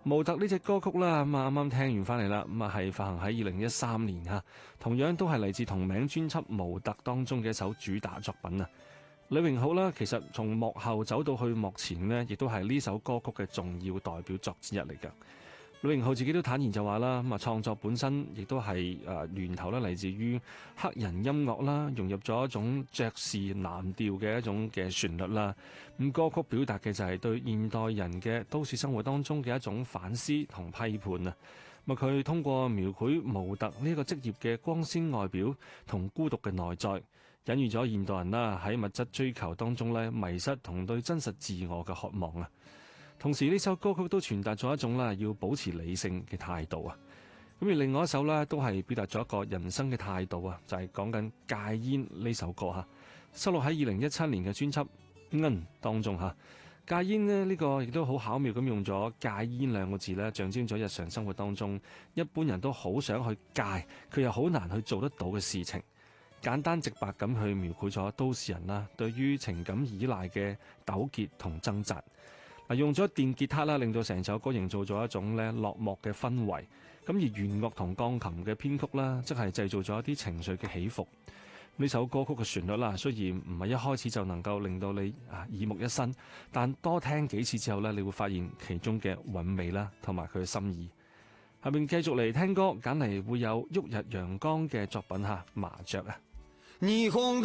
模特呢隻歌曲啦，咁啊啱啱聽完翻嚟啦，咁啊係發行喺2013年嚇，同樣都係嚟自同名專輯《模特》當中嘅一首主打作品啊。呂榮浩啦，其實從幕後走到去幕前呢，亦都係呢首歌曲嘅重要代表作之一嚟㗎。呂榮浩自己都坦言就話啦，咁啊創作本身亦都係源頭咧嚟自於黑人音樂啦，融入咗一種爵士藍調嘅一種嘅旋律啦。咁歌曲表達嘅就係對現代人嘅都市生活當中嘅一種反思同批判啊。咁佢通過描繪模特呢個職業嘅光鮮外表同孤獨嘅內在，隱喻咗現代人啦喺物質追求當中咧迷失同對真實自我嘅渴望啊。同時呢首歌曲都傳達咗一種啦要保持理性嘅態度啊。咁而另外一首咧都係表達咗一個人生嘅態度啊，就係講緊戒煙呢首歌嚇，收錄喺2017年嘅專輯《當中嚇。戒煙呢個亦都好巧妙咁用咗戒煙兩個字咧，象徵咗日常生活當中一般人都好想去戒，佢又好難去做得到嘅事情。簡單直白咁去描繪咗都市人啦對於情感依賴嘅糾結同掙扎。用咗電吉他啦，令到成首歌營造咗一種咧落寞嘅氛圍。咁而弦樂同鋼琴嘅編曲啦，即係製造咗一啲情緒嘅起伏。呢首歌曲嘅旋律啦，雖然唔係一開始就能夠令到你耳目一新，但多聽幾次之後呢，你會發現其中嘅韻味啦，同埋佢嘅心意。下面繼續嚟聽歌，揀嚟會有旭日陽光嘅作品麻雀啊。